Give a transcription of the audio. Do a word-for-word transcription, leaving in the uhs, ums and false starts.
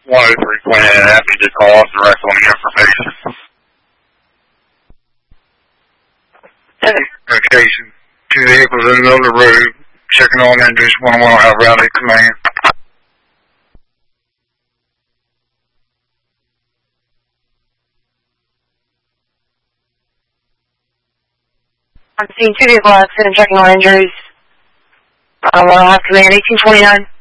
one oh three Quinn, happy to call off direct on the information. Location. Two vehicles in the middle of the road. Checking on injuries. one oh one will have rally command. I'm seeing two vehicle accident, checking on injuries. Um, I'll have command eighteen twenty-nine.